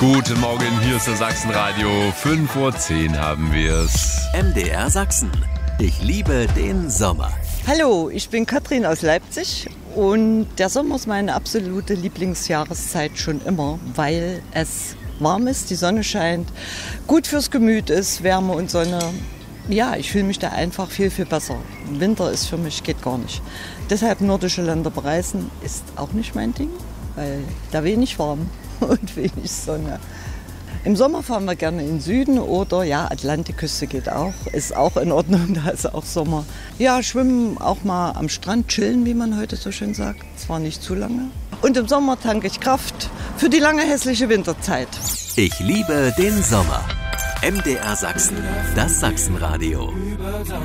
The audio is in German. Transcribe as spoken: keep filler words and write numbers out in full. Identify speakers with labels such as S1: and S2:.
S1: Guten Morgen, hier ist der Sachsenradio. fünf Uhr zehn haben wir's.
S2: M D R Sachsen. Ich liebe den Sommer.
S3: Hallo, ich bin Katrin aus Leipzig und der Sommer ist meine absolute Lieblingsjahreszeit schon immer, weil es warm ist, die Sonne scheint, gut fürs Gemüt ist, Wärme und Sonne. Ja, ich fühle mich da einfach viel, viel besser. Winter ist für mich, geht gar nicht. Deshalb nordische Länder bereisen ist auch nicht mein Ding, weil da wenig warm und wenig Sonne. Im Sommer fahren wir gerne in den Süden oder ja, Atlantikküste geht auch, ist auch in Ordnung, da ist auch Sommer. Ja, schwimmen auch mal am Strand, chillen, wie man heute so schön sagt, zwar nicht zu lange. Und im Sommer tanke ich Kraft für die lange hässliche Winterzeit.
S2: Ich liebe den Sommer. M D R Sachsen, das Sachsenradio.